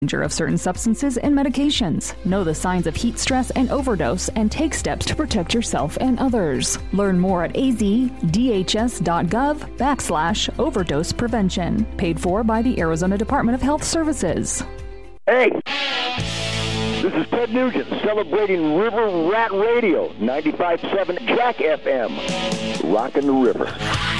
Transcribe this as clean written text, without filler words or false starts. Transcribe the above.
danger of certain substances and medications. Know the signs of heat stress and overdose and take steps to protect yourself and others. Learn more at azdhs.gov/overdose prevention. Paid for by the Arizona Department of Health Services. Hey, this is Ted Nugent celebrating River Rat Radio, 95.7 Jack FM, rockin' the river.